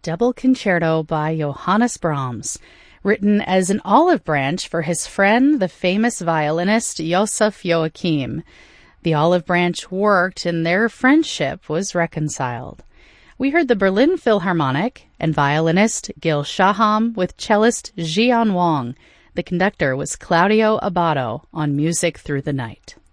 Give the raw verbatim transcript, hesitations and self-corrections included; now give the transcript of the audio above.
Double Concerto by Johannes Brahms, written as an olive branch for his friend, the famous violinist Joseph Joachim. The olive branch worked and their friendship was reconciled. We heard the Berlin Philharmonic and violinist Gil Shaham with cellist Jian Wang. The conductor was Claudio Abbado on Music Through the Night.